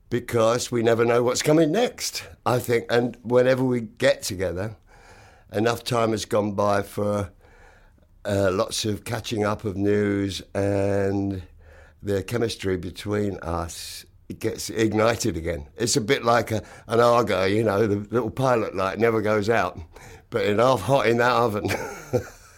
because we never know what's coming next, I think. And whenever we get together, enough time has gone by for lots of catching up of news, and the chemistry between us gets ignited again. It's a bit like an Argo, the little pilot light never goes out, but hot in that oven.